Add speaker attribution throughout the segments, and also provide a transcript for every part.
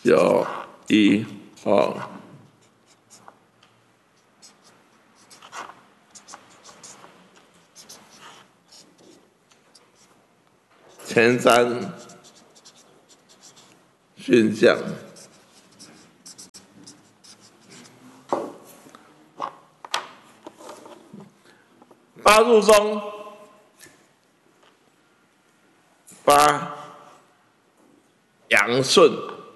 Speaker 1: 9、1、2。前三巽象，八入中，八阳顺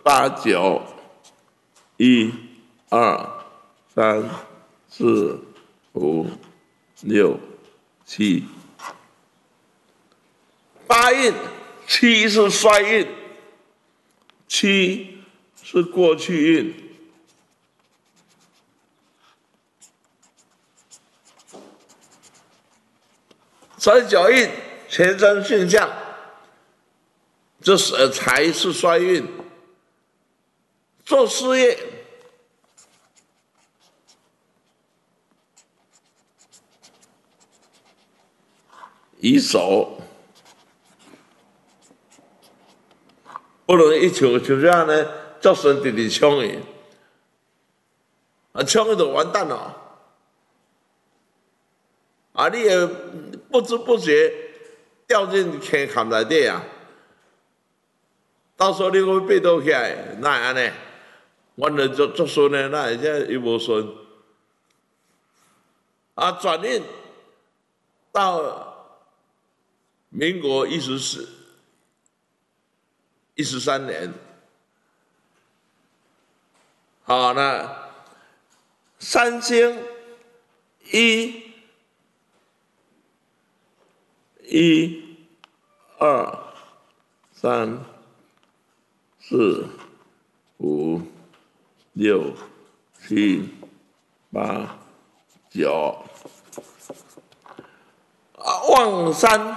Speaker 1: ，8、9、1、2、3、4、5、6、7。八运，7是衰运，7是过去运。所以9运前三巽象，这是财是衰运，做事业以守。不能一像这样呢，做顺直直冲伊，冲伊就完蛋了。你也不知不觉掉进坑坎内底啊！到时候你会被倒起来，那会安尼？原来做顺的，那现在又无顺。转运到民国13年，那三星1、2、3、4、5、6、7、8、9，旺3。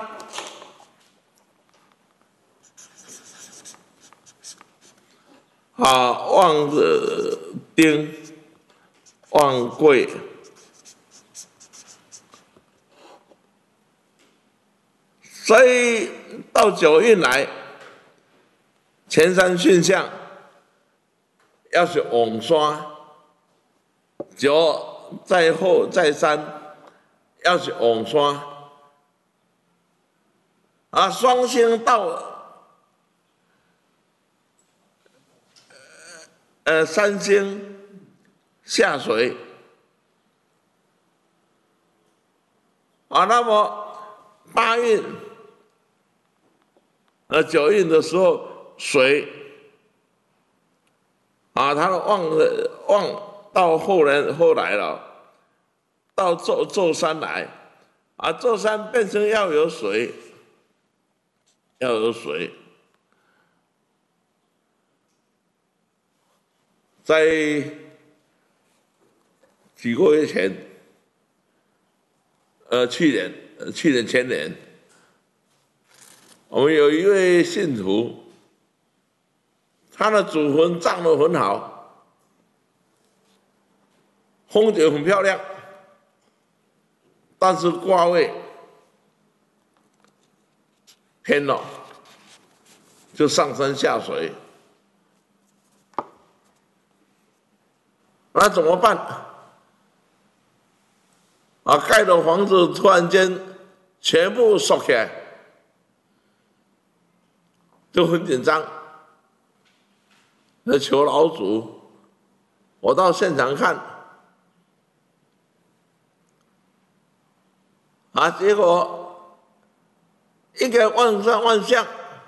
Speaker 1: 旺丁，旺贵，所以到9运来，前三巽象要是旺山，9再后再3，要是旺山，双星到3星下水，那么8运9运的时候，水它的旺到后来了，到坐山来，坐山变成要有水，在几个月前，去年前年，我们有一位信徒，他的祖坟葬得很好，风景很漂亮，但是卦位偏了，就上山下水。那怎么办？盖的房子突然间全部缩起来，就很紧张。求老祖，我到现场看，结果一个万上万象，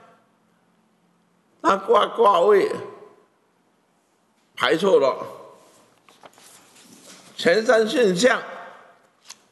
Speaker 1: 他卦位排错了。前三巽象